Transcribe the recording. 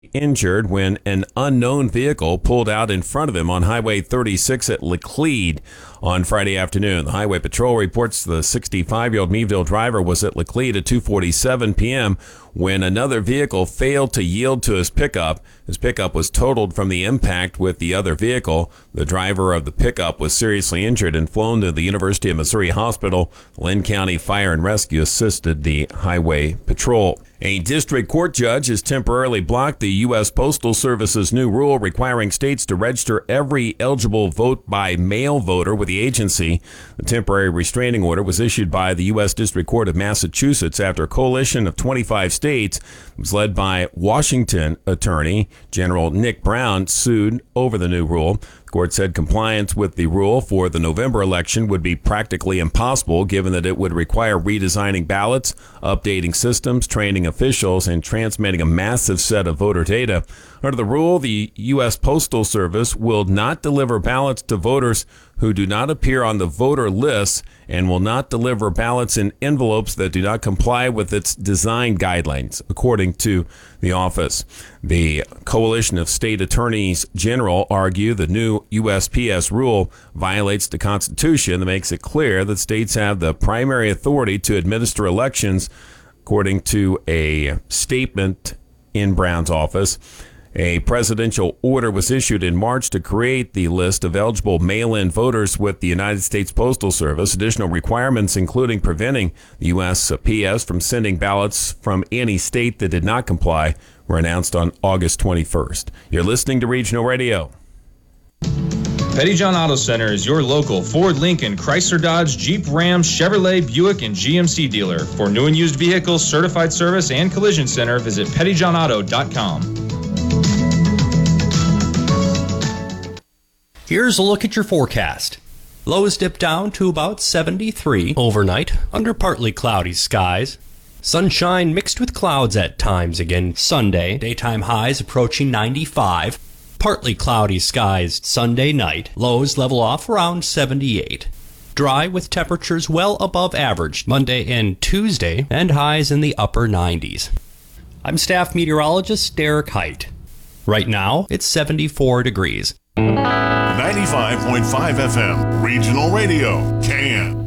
injured when an unknown vehicle pulled out in front of him on Highway 36 at Laclede on Friday afternoon. The Highway Patrol reports the 65-year-old Meadville driver was at Laclede at 2:47 p.m. when another vehicle failed to yield to his pickup. His pickup was totaled from the impact with the other vehicle. The driver of the pickup was seriously injured and flown to the University of Missouri Hospital. Linn County Fire and Rescue assisted the Highway Patrol. A district court judge has temporarily blocked the U.S. Postal Service's new rule requiring states to register every eligible vote-by-mail voter with the agency. The temporary restraining order was issued by the U.S. District Court of Massachusetts after a coalition of 25 states. It was led by Washington Attorney General Nick Brown, sued over the new rule. The court said compliance with the rule for the November election would be practically impossible, given that it would require redesigning ballots, updating systems, training officials, and transmitting a massive set of voter data. Under the rule, the U.S. Postal Service will not deliver ballots to voters who do not appear on the voter lists and will not deliver ballots in envelopes that do not comply with its design guidelines, according to the office. The Coalition of State Attorneys General argue the new USPS rule violates the Constitution that makes it clear that states have the primary authority to administer elections, according to a statement in Brown's office. A presidential order was issued in March to create the list of eligible mail-in voters with the United States Postal Service. Additional requirements, including preventing the USPS from sending ballots from any state that did not comply, were announced on August 21st. You're listening to Regional Radio. Pettyjohn Auto Center is your local Ford, Lincoln, Chrysler, Dodge, Jeep, Ram, Chevrolet, Buick, and GMC dealer. For new and used vehicles, certified service, and collision center, visit pettyjohnauto.com. Here's a look at your forecast. Lows dip down to about 73 overnight under partly cloudy skies. Sunshine mixed with clouds at times again Sunday. Daytime highs approaching 95. Partly cloudy skies Sunday night. Lows level off around 78. Dry with temperatures well above average Monday and Tuesday and highs in the upper 90s. I'm staff meteorologist Derek Height. Right now, it's 74 degrees. 95.5 FM, Regional Radio, CAN.